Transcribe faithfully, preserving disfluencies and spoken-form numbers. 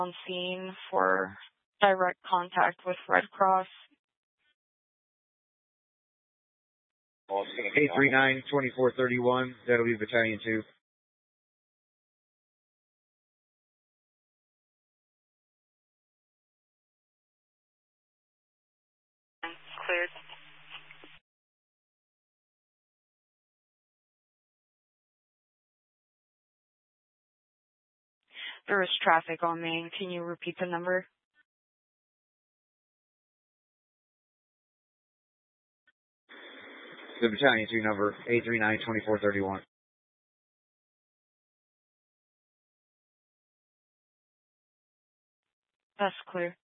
on scene for direct contact with Red Cross. eight three nine, two four three one, that'll be Battalion two. Cleared. There is traffic on Main. Can you repeat the number? The Battalion two number, eight three nine, two four three one. That's clear.